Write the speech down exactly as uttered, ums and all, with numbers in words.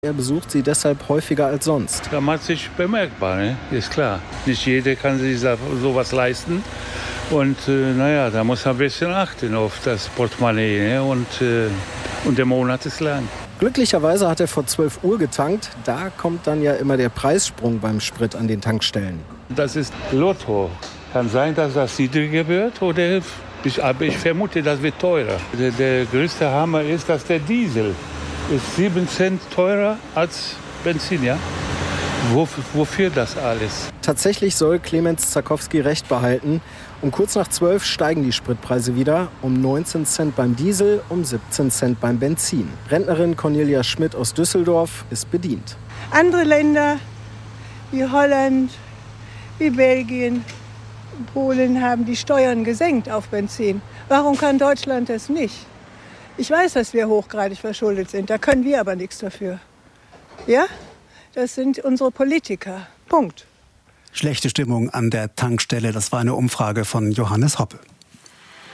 Er besucht sie deshalb häufiger als sonst. Da macht sich bemerkbar, ne? Ist klar. Nicht jeder kann sich sowas leisten. Und äh, naja, da muss man ein bisschen achten auf das Portemonnaie. Ne? Und, äh, und der Monat ist lang. Glücklicherweise hat er vor zwölf Uhr getankt. Da kommt dann ja immer der Preissprung beim Sprit an den Tankstellen. Das ist Lotto. Kann sein, dass das niedriger wird oder ich, aber ich vermute, das wird teurer. Der, der größte Hammer ist, dass der Diesel ist sieben Cent teurer als Benzin, ja? Wofür, wofür das alles? Tatsächlich soll Clemens Zakowski recht behalten. Um kurz nach zwölf steigen die Spritpreise wieder. Um neunzehn Cent beim Diesel, um siebzehn Cent beim Benzin. Rentnerin Cornelia Schmidt aus Düsseldorf ist bedient. Andere Länder wie Holland, wie Belgien, Polen haben die Steuern gesenkt auf Benzin. Warum kann Deutschland das nicht? Ich weiß, dass wir hochgradig verschuldet sind. Da können wir aber nichts dafür. Ja? Das sind unsere Politiker. Punkt. Schlechte Stimmung an der Tankstelle. Das war eine Umfrage von Johannes Hoppe.